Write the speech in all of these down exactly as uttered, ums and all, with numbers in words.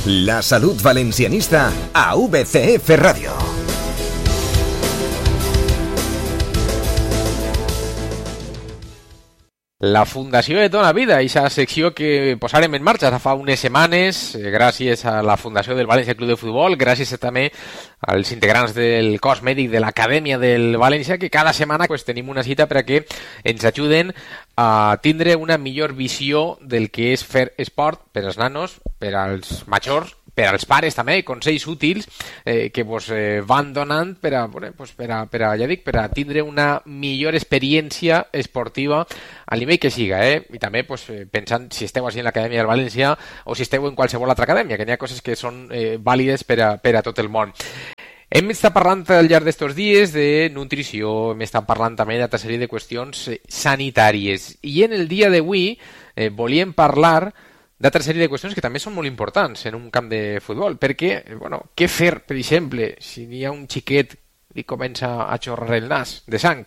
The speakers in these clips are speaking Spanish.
La salud valencianista a V C F Radio. La Fundació de Dona Vida, aquesta secció que posarem en marxa fa unes setmanes gràcies a la Fundació del València Club de Futbol, gràcies també als integrants del cos mèdic de l'Acadèmia del València, que cada setmana pues, tenim una cita per a que ens ajuden a tindre una millor visió del que és fer esport per als nanos, per als majors, per als pares també, consells útils eh, que vos eh, van donant per a, bueno, pues per, a, per a, ja dic, per a tindre una millor experiència esportiva al nivell que siga, eh? I també pues, pensant si esteu així en l'Acadèmia del València o si esteu en qualsevol altra acadèmia, que n'hi ha coses que són eh, vàlides per a, per a tot el món. Hem estat parlant al llarg d'estos dies de nutrició, hem estat parlant també d'altra sèrie de qüestions sanitàries, i en el dia d'avui eh, volíem parlar d'altra sèrie de qüestions que també són molt importants en un camp de futbol, perquè, bueno, què fer, per exemple, si hi ha un xiquet i comença a xorrar el nas de sang?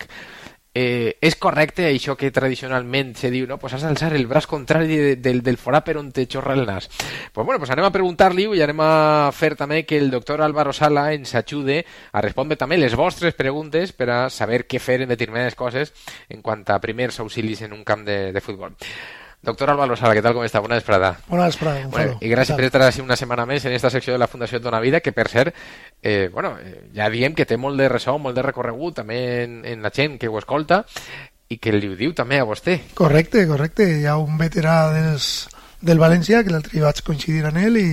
Eh, és correcte això que tradicionalment se diu, no? Pues has d'alçar el braç contrari de, del, del forà per on te xorra el nas. Pues bueno, pues anem a preguntar-li i anem a fer també que el doctor Álvaro Sala ens ajude a respondre també les vostres preguntes per a saber què fer en determinades coses en quant a primers auxilis en un camp de, de futbol. Doctor Álvaro Sala, ¿qué tal? ¿Cómo está? Buena vesprada. Buena vesprada, Gonzalo. Bueno, y gracias por estar así una semana més en esta secció de la Fundació Dona Vida, que per ser, eh, bueno, eh, ja diem que té molt de ressò, molt de recorregut també en, en la gent que ho escolta i que li ho diu també a vostè. Correcte, correcte. Hi ha un veterà dels, del València que l'altre dia vaig coincidir amb ell i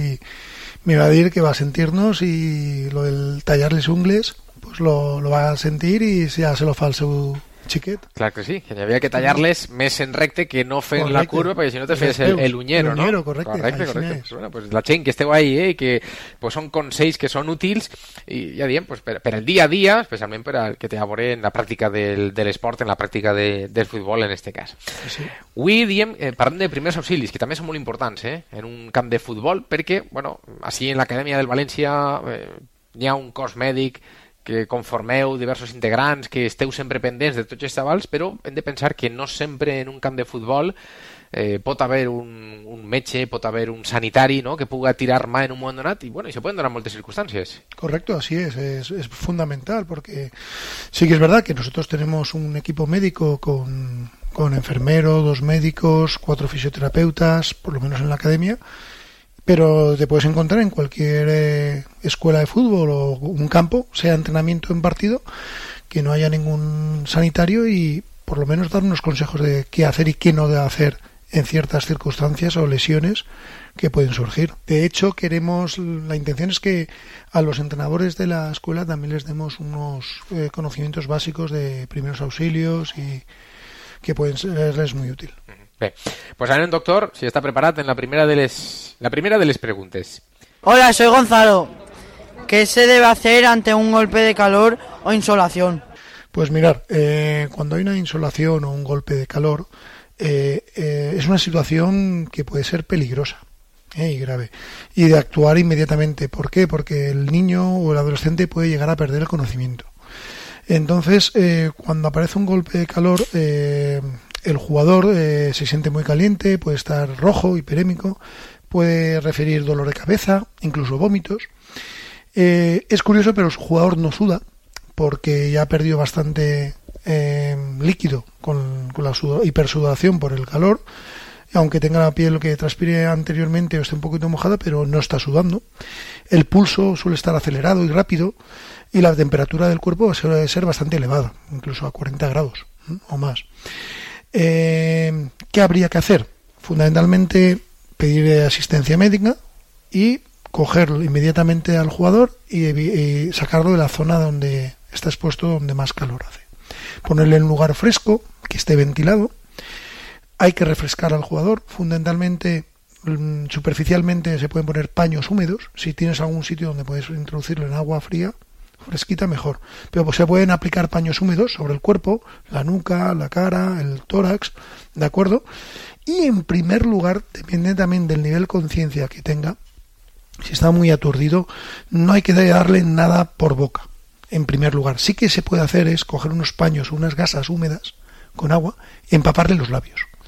me va dir que va sentir-nos i lo del tallar les ungles pues lo, lo va sentir i ja se lo fa el seu xiquet. Clar que sí, que hi havia que tallar-les més en recte que no fent correcte. La curva, perquè si no te fes el, el uñero, el uñero, no? Correcte, correcte, correcte. Pues, bueno, pues la gent que esteu ahí, eh, que pues, són consells que són útils i ja diem, pues, per, per el dia a dia, especialment per al que té a veure en la pràctica del, de l'esport, en la pràctica de, del futbol en este cas. Sí. Avui diem, eh, parlem de primers auxilis, que també són molt importants eh, en un camp de futbol, perquè, bueno, així en l'Acadèmia del València eh, hi ha un cos mèdic que conformeu diversos integrants, que esteu sempre pendents de tots els xavals, però hem de pensar que no sempre en un camp de futbol eh, pot haver un, un metge, pot haver un sanitari, ¿no?, que puga tirar mà en un moment donat, y bueno, y se pueden dar muchas circunstancias. Correcto, así es, es, es fundamental, porque sí que es verdad que nosotros tenemos un equipo médico con, con enfermero, dos médicos, cuatro fisioterapeutas, por lo menos en la academia, pero te puedes encontrar en cualquier eh, escuela de fútbol o un campo, sea entrenamiento en partido, que no haya ningún sanitario y por lo menos dar unos consejos de qué hacer y qué no de hacer en ciertas circunstancias o lesiones que pueden surgir. De hecho, queremos, la intención es que a los entrenadores de la escuela también les demos unos eh, conocimientos básicos de primeros auxilios y que pueden serles muy útil. Bé, pues anem, doctor, si està preparat en la primera de les la primera de les preguntes. Hola, soy Gonzalo. ¿Qué se debe hacer ante un golpe de calor o insolación? Pues mirar, eh, cuando hay una insolación o un golpe de calor, eh, eh, es una situación que puede ser peligrosa eh, y grave, y de actuar inmediatamente. ¿Por qué? Porque el niño o el adolescente puede llegar a perder el conocimiento. Entonces, eh, cuando aparece un golpe de calor, eh, el jugador eh, se siente muy caliente, puede estar rojo, hiperémico, puede referir dolor de cabeza, incluso vómitos. Eh, es curioso, pero el jugador no suda porque ya ha perdido bastante eh, líquido con, con la sudo- hipersudación por el calor, aunque tenga la piel que transpire anteriormente o esté un poquito mojada, pero no está sudando. El pulso suele estar acelerado y rápido y la temperatura del cuerpo suele ser bastante elevada, incluso a cuarenta grados ¿eh? o más. Eh, ¿Qué habría que hacer? Fundamentalmente pedir asistencia médica y cogerlo inmediatamente al jugador y, y sacarlo de la zona donde está expuesto, donde más calor hace. Ponerle en un lugar fresco, que esté ventilado. Hay que refrescar al jugador. Fundamentalmente, superficialmente se pueden poner paños húmedos. Si tienes algún sitio donde puedes introducirlo en agua fría, fresquita, mejor. Pero pues se pueden aplicar paños húmedos sobre el cuerpo, la nuca, la cara, el tórax, ¿de acuerdo? Y en primer lugar, depende también del nivel de conciencia que tenga. Si está muy aturdido, no hay que darle nada por boca. En primer lugar, sí que se puede hacer es coger unos paños, unas gasas húmedas con agua y empaparle los labios.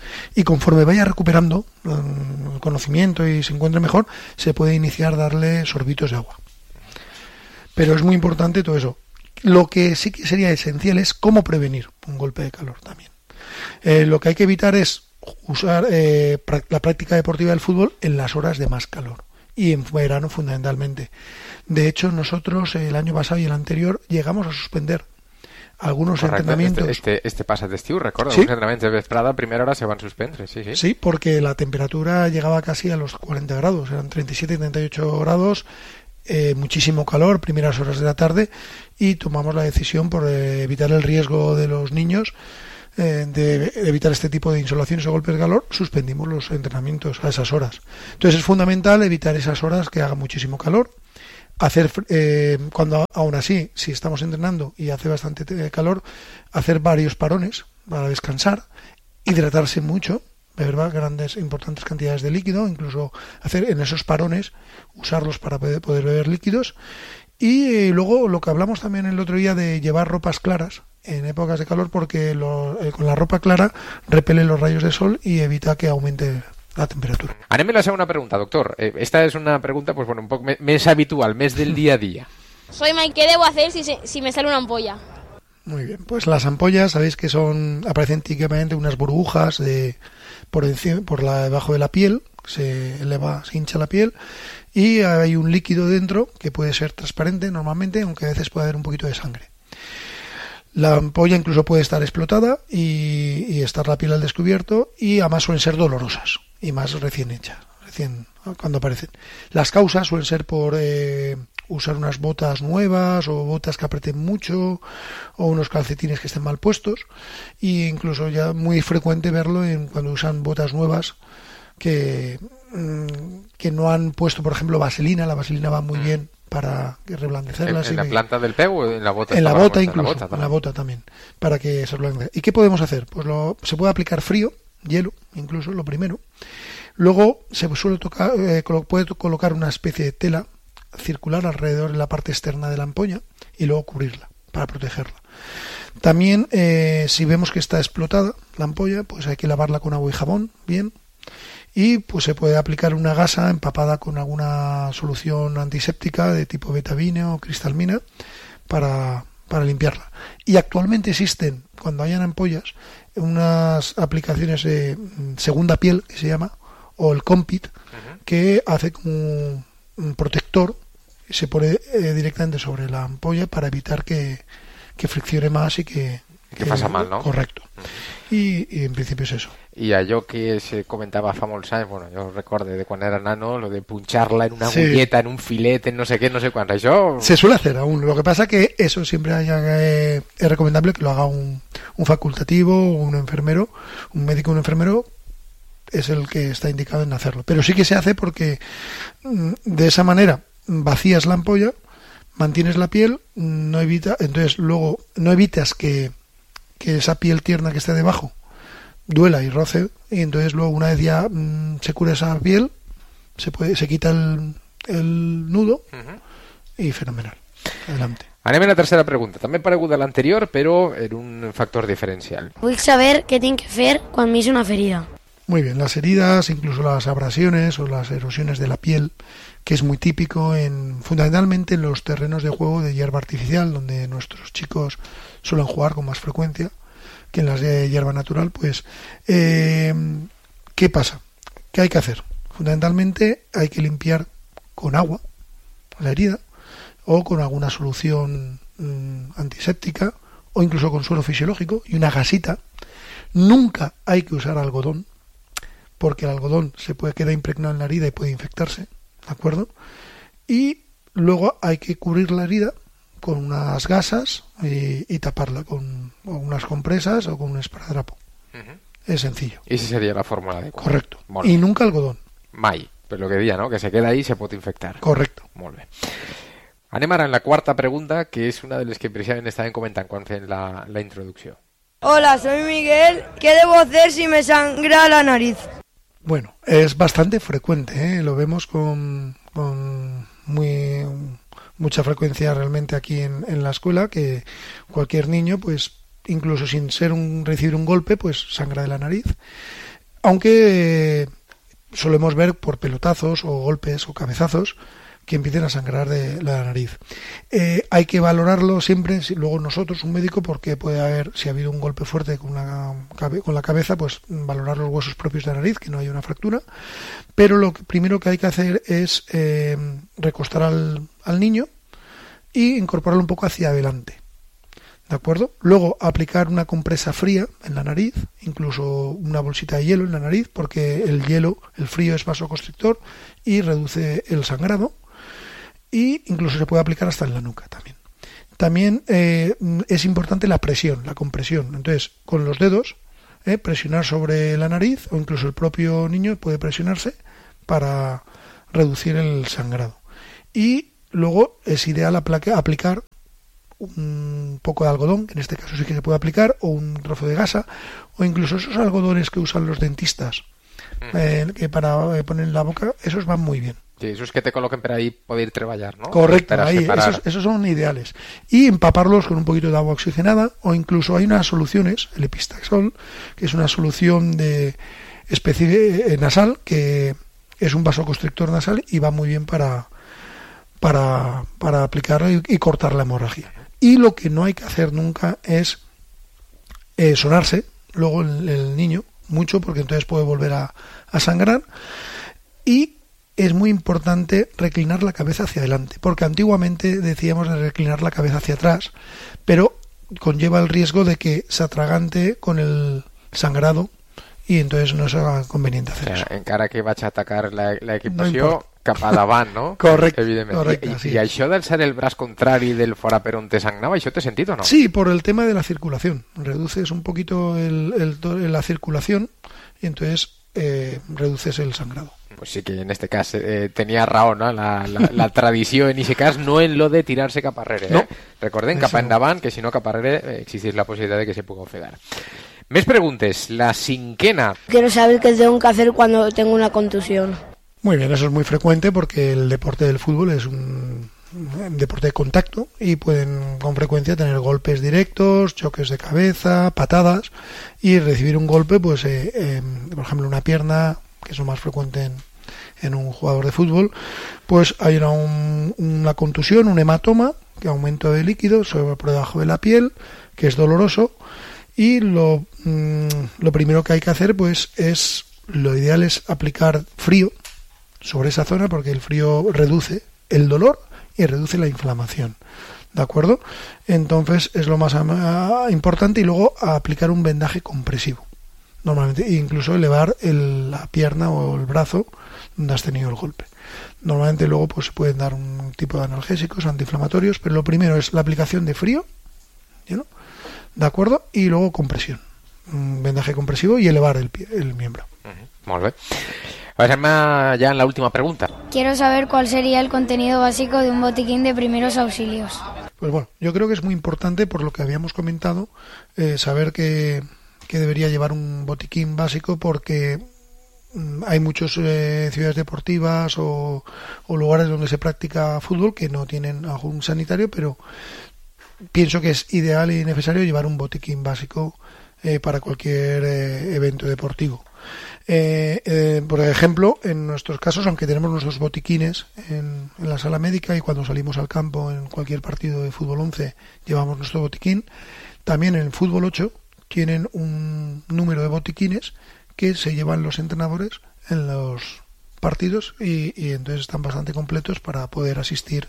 Y conforme vaya recuperando el conocimiento y se encuentre mejor, se puede iniciar darle sorbitos de agua. Pero es muy importante todo eso. Lo que sí que sería esencial es cómo prevenir un golpe de calor también. Eh, lo que hay que evitar es usar eh, la práctica deportiva del fútbol en las horas de más calor y en verano fundamentalmente. De hecho, nosotros el año pasado y el anterior llegamos a suspender algunos Correcte. entrenamientos. Este, este, este passat estiu, recordo, sí. Els entrenaments de vesprada a primera hora se van suspendre, sí, sí. Sí, porque la temperatura llegaba casi a los cuarenta grados, eran treinta y siete y treinta y ocho grados, eh, muchísimo calor, primeras horas de la tarde, y tomamos la decisión por eh, evitar el riesgo de los niños, eh, de evitar este tipo de insolaciones o golpes de calor, suspendimos los entrenamientos a esas horas. Entonces es fundamental evitar esas horas que haga muchísimo calor, hacer eh, cuando aún así, si estamos entrenando y hace bastante calor, hacer varios parones para descansar, hidratarse mucho, beber grandes importantes cantidades de líquido, incluso hacer en esos parones usarlos para poder, poder beber líquidos, y eh, luego lo que hablamos también el otro día de llevar ropas claras en épocas de calor, porque lo, eh, con la ropa clara repele los rayos de sol y evita que aumente la temperatura. Anem a la segunda pregunta, doctor. Eh, esta es una pregunta, pues bueno, un poco más habitual, más del día a día. Soy Mike, ¿qué debo hacer si, se, si me sale una ampolla? Muy bien, pues las ampollas, sabéis que son, aparecen típicamente unas burbujas de, por encima, por la, debajo de la piel, se eleva, se hincha la piel, y hay un líquido dentro que puede ser transparente normalmente, aunque a veces puede haber un poquito de sangre. La ampolla incluso puede estar explotada y, y estar la piel al descubierto, y además suelen ser dolorosas y más recién hechas, recién cuando aparecen. Las causas suelen ser por eh, usar unas botas nuevas o botas que aprieten mucho o unos calcetines que estén mal puestos, e incluso ya muy frecuente verlo en cuando usan botas nuevas que, que no han puesto, por ejemplo, vaselina. La vaselina va muy bien para reblandecerlas. ¿En, en y la que, planta del pie o en la bota? En la bota incluso, en la bota, en la bota también, para que se reblandezca. ¿Y qué podemos hacer? Pues lo, se puede aplicar frío, hielo, incluso, lo primero. Luego se suele tocar, eh, puede colocar una especie de tela circular alrededor de la parte externa de la ampolla y luego cubrirla para protegerla. También, eh, si vemos que está explotada la ampolla, pues hay que lavarla con agua y jabón, bien. Y pues se puede aplicar una gasa empapada con alguna solución antiséptica de tipo betabine o cristalmina para, para limpiarla. Y actualmente existen, cuando hayan ampollas, unas aplicaciones de segunda piel, que se llama, o el Compit, uh-huh, que hace como un protector y se pone eh, directamente sobre la ampolla para evitar que, que friccione más y que... Que faça mal, no? Correcto. Uh-huh. I, I en principi és això. I allò que se comentava fa molts anys, bueno, jo recorde de quan era nano, lo de puncharla en una sí. agulleta, en un filet, en no sé qué, no sé cuánto. Això... Se suele hacer aún. Lo que pasa que eso siempre haya, eh, es recomendable que lo haga un, un facultativo o un enfermero, un médico o un enfermero es el que está indicado en hacerlo. Pero sí que se hace porque de esa manera vacías la ampolla, mantienes la piel, no evita, entonces luego no evitas que que esa piel tierna que esté debajo duela y roce, y entonces luego una vez ya mmm, se cura esa piel, se puede se quita el, el nudo, uh-huh, y fenomenal. Adelante. Anem a la tercera pregunta, també pareguda a l'anterior, però en un factor diferencial. Vull saber què tinc que fer quan m'hice una ferida. Muy bien, las heridas, incluso las abrasiones o las erosiones de la piel, que es muy típico en fundamentalmente en los terrenos de juego de hierba artificial, donde nuestros chicos suelen jugar con más frecuencia que en las de hierba natural. Pues, eh, ¿qué pasa? ¿Qué hay que hacer? Fundamentalmente hay que limpiar con agua la herida o con alguna solución mmm, antiséptica o incluso con suelo fisiológico y una gasita. Nunca hay que usar algodón, porque el algodón se puede quedar impregnado en la herida y puede infectarse, ¿de acuerdo? Y luego hay que cubrir la herida con unas gasas y, y taparla con unas compresas o con un esparadrapo. Uh-huh. Es sencillo. Y esa sería la fórmula adecuada. Correcto. Molt y bé. Nunca algodón. Mai, pero lo que diga, ¿no? Que se queda ahí y se puede infectar. Correcto. Molt bé. Anem ara en la quarta pregunta, que és una de les que precisament estaven comentant quan fem la, la introducció. Hola, soy Miguel. ¿Qué debo hacer si me sangra la nariz? Bueno, es bastante frecuente, ¿eh? Lo vemos con, con muy mucha frecuencia realmente aquí en, en la escuela, que cualquier niño, pues incluso sin ser un recibir un golpe, pues sangra de la nariz. aunque eh, solemos ver por pelotazos o golpes o cabezazos que empiecen a sangrar de la nariz. Eh, hay que valorarlo siempre, si, luego nosotros, un médico, porque puede haber, si ha habido un golpe fuerte con, una, con la cabeza, pues valorar los huesos propios de la nariz, que no haya una fractura. Pero lo que, primero que hay que hacer es eh, recostar al, al niño y incorporarlo un poco hacia adelante. ¿De acuerdo? Luego aplicar una compresa fría en la nariz, incluso una bolsita de hielo en la nariz, porque el hielo, el frío es vasoconstrictor y reduce el sangrado. Y incluso se puede aplicar hasta en la nuca también. También eh, es importante la presión, la compresión. Entonces, con los dedos, eh, presionar sobre la nariz, o incluso el propio niño puede presionarse para reducir el sangrado. Y luego es ideal aplaca, aplicar un poco de algodón, que en este caso sí que se puede aplicar, o un trozo de gasa, o incluso esos algodones que usan los dentistas, eh, que para eh, poner en la boca, esos van muy bien. Sí, esos que te coloquen para ahí poder trabajar, ¿no? Correcto, ahí, esos, esos son ideales. Y empaparlos con un poquito de agua oxigenada, o incluso hay unas soluciones, el Epistaxol, que es una solución de especie nasal, que es un vasoconstrictor nasal y va muy bien para, para, para aplicarlo y, y cortar la hemorragia. Y lo que no hay que hacer nunca es eh, sonarse luego el, el niño mucho, porque entonces puede volver a, a sangrar. Y es muy importante reclinar la cabeza hacia adelante, porque antiguamente decíamos de reclinar la cabeza hacia atrás, pero conlleva el riesgo de que se atragante con el sangrado y entonces no es conveniente hacer o sea, eso. Encara que vaig a atacar la, la equipació no cap a davant, no? Correcte, evidentment. correcte. I, sí. I això d'alçar el braç contrari del fora per on te sangnava, això té sentit o no? Sí, por el tema de la circulación. Reduces un poquito el, el, la circulación y entonces eh, reduces el sangrado. Pues sí que en este cas eh, tenia raó, no? La, la, la tradició en aquest cas, no en lo de tirar-se cap arrere. Eh? No. Recordem, cap endavant, que si no cap arrere eh, existeix la possibilitat de que se pugui ofegar. Més preguntes. La cinquena. Quiero saber qué tengo que hacer cuando tengo una contusión. Muy bien, eso es muy frecuente porque el deporte del fútbol es un deporte de contacto y pueden con frecuencia tener golpes directos, choques de cabeza, patadas, y recibir un golpe, pues eh, eh, por ejemplo una pierna, que es lo más frecuente en, en un jugador de fútbol, pues hay una, un, una contusión, un hematoma, que aumento de líquido sobre por debajo de la piel, que es doloroso, y lo, mmm, lo primero que hay que hacer, pues es, lo ideal es aplicar frío sobre esa zona, porque el frío reduce el dolor y reduce la inflamación, ¿de acuerdo? Entonces es lo más uh, importante, y luego aplicar un vendaje compresivo. Normalmente, incluso elevar el, la pierna o el brazo donde has tenido el golpe. Normalmente luego pues pueden dar un tipo de analgésicos, antiinflamatorios, pero lo primero es la aplicación de frío, ¿no? ¿De acuerdo? Y luego compresión, un vendaje compresivo y elevar el, pie, el miembro. Uh-huh. Molt bé. Pasem ya en la última pregunta. Quiero saber cuál sería el contenido básico de un botiquín de primeros auxilios. Pues bueno, yo creo que es muy importante, por lo que habíamos comentado, eh, saber que que debería llevar un botiquín básico, porque hay muchas eh, ciudades deportivas o, o lugares donde se practica fútbol que no tienen algún sanitario, pero pienso que es ideal y necesario llevar un botiquín básico eh, para cualquier eh, evento deportivo. Eh, eh, por ejemplo, en nuestros casos, aunque tenemos nuestros botiquines en, en la sala médica, y cuando salimos al campo en cualquier partido de fútbol once llevamos nuestro botiquín, también en el fútbol ocho tienen un número de botiquines que se llevan los entrenadores en los partidos, y, y entonces están bastante completos para poder asistir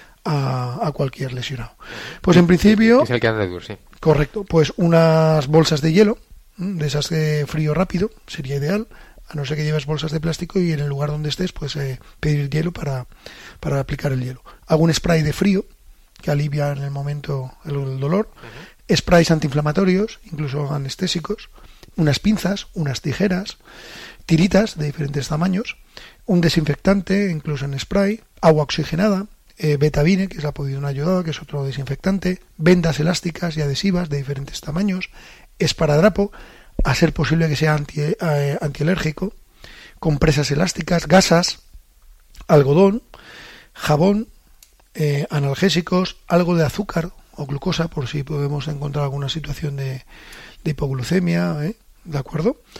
a, a cualquier lesionado. Pues en principio... Es el que han de dur, sí. Correcto, pues unas bolsas de hielo, de esas de frío rápido, sería ideal, a no ser que lleves bolsas de plástico y en el lugar donde estés pues eh, pedir hielo para, para aplicar el hielo. Algún spray de frío que alivia en el momento el, el dolor. Uh-huh. Sprays antiinflamatorios, incluso anestésicos, unas pinzas, unas tijeras, tiritas de diferentes tamaños, un desinfectante, incluso en spray, agua oxigenada, eh, Betadine, que es la podidona ayudada, que es otro desinfectante, vendas elásticas y adhesivas de diferentes tamaños, esparadrapo, a ser posible que sea anti, eh, antialérgico, compresas elásticas, gasas, algodón, jabón, eh, analgésicos, algo de azúcar o glucosa, por si podemos encontrar alguna situación de, de hipoglucemia, ¿eh? ¿De acuerdo?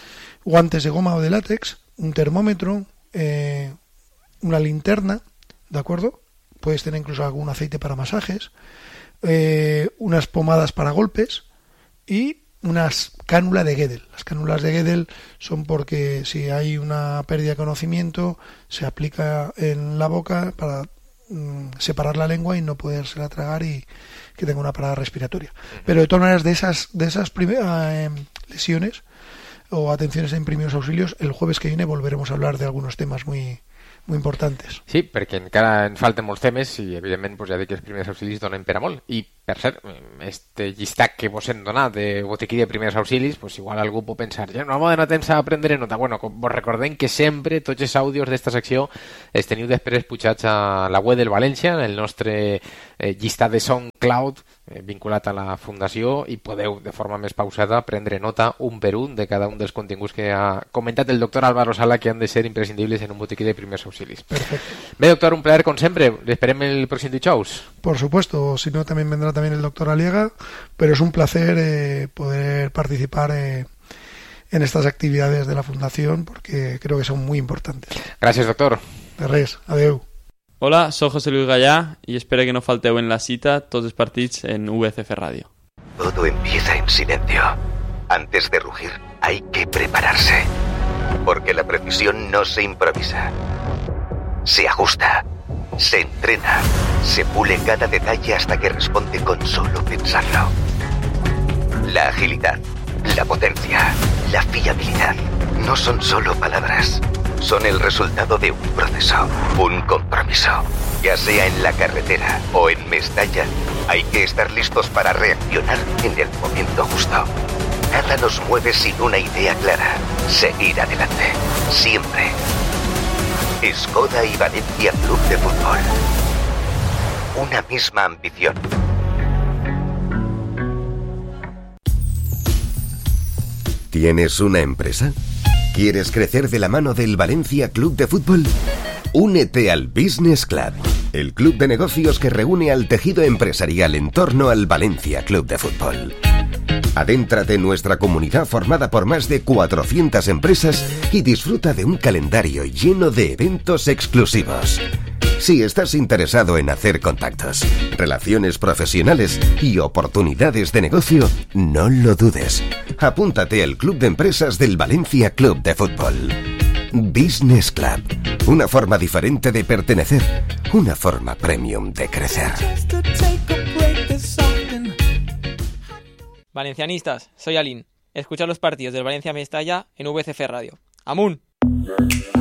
guantes de goma o de látex, un termómetro, eh, una linterna, ¿de acuerdo? Puedes tener incluso algún aceite para masajes, eh, unas pomadas para golpes y unas cánulas de Guedel. Las cánulas de Guedel son porque si hay una pérdida de conocimiento se aplica en la boca para mm, separar la lengua y no podérsela tragar y que tenga una parada respiratoria. Pero de todas maneras, de esas de esas primeras eh, lesiones o atenciones en primeros auxilios, el jueves que viene volveremos a hablar de algunos temas muy muy importantes. Sí, perquè encara en falten molts temes i, evidentment, pues, ja dic que els primers auxilis donen per a molt. I, per cert, este llistat que vos hem donat de botiquí de primers auxilis, pues igual algú pot pensar, ja no m'ha donat temps a prendre nota. Bueno, vos recordem que sempre tots els àudios d'esta secció els teniu després pujats a la web del València, en el nostre eh, llistat de SoundCloud eh, vinculat a la fundació, i podeu, de forma més pausada, prendre nota un per un de cada un dels continguts que ha comentat el doctor Álvaro Sala, que han de ser imprescindibles en un botiquí de primers auxilis. Perfecto. Bé, doctor, un placer con siempre. Le esperem el próximo dijous. Por supuesto, si no también vendrá también el doctor Aliaga, pero es un placer eh, poder participar eh, en estas actividades de la Fundación porque creo que son muy importantes. Gràcies, doctor. De res, adeu. Hola, soy José Luis Gallá y espero que no falteu en la cita todos los partidos en V C F Radio. Todo empieza en silencio. Antes de rugir, hay que prepararse. Porque la precisión no se improvisa. Se ajusta, se entrena, se pule cada detalle hasta que responde con solo pensarlo. La agilidad, la potencia, la fiabilidad no son solo palabras. Son el resultado de un proceso, un compromiso. Ya sea en la carretera o en Mestalla, hay que estar listos para reaccionar en el momento justo. Nada nos mueve sin una idea clara. Seguir adelante. Siempre. Skoda y Valencia Club de Fútbol. Una misma ambición. ¿Tienes una empresa? ¿Quieres crecer de la mano del Valencia Club de Fútbol? Únete al Business Club, el club de negocios que reúne al tejido empresarial en torno al Valencia Club de Fútbol. Adéntrate en nuestra comunidad formada por más de cuatrocientas empresas y disfruta de un calendario lleno de eventos exclusivos. Si estás interesado en hacer contactos, relaciones profesionales y oportunidades de negocio, no lo dudes. Apúntate al Club de Empresas del Valencia Club de Fútbol. Business Club. Una forma diferente de pertenecer. Una forma premium de crecer. Valencianistas, soy Alín. Escucha los partidos del Valencia Mestalla en V C F Radio. ¡Amun!